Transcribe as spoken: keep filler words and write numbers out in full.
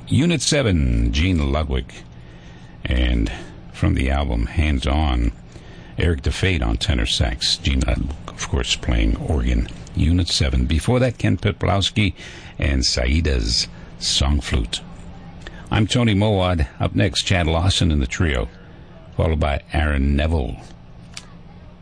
Unit seven, Gene Ludwig. And from the album Hands On, Eric DeFate on tenor sax. Gene Ludwig, of course, playing organ. Unit seven. Before that, Ken Peplowski and Saida's Song Flute. I'm Tony Mowad. Up next, Chad Lawson and the Trio, followed by Aaron Neville.